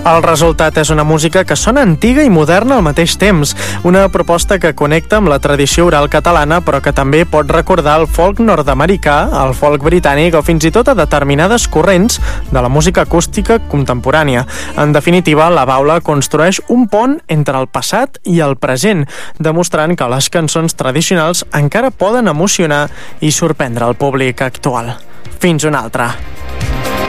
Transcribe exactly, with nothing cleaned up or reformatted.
El resultat és una música que sona antiga i moderna al mateix temps, una proposta que connecta amb la tradició oral catalana però que també pot recordar el folk nord-americà, el folk britànic o fins i tot a determinades corrents de la música acústica contemporània. En definitiva, la baula construeix un pont entre el passat i el present, demostrant que les cançons tradicionals encara poden emocionar i sorprendre el públic actual. Fins una altra.